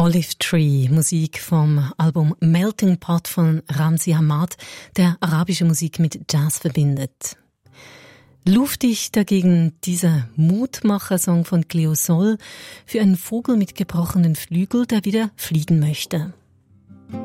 Olive Tree, Musik vom Album Melting Pot von Ramzi Hamad, der arabische Musik mit Jazz verbindet. Luftig dagegen dieser Mutmacher-Song von Cleo Sol für einen Vogel mit gebrochenen Flügeln, der wieder fliegen möchte.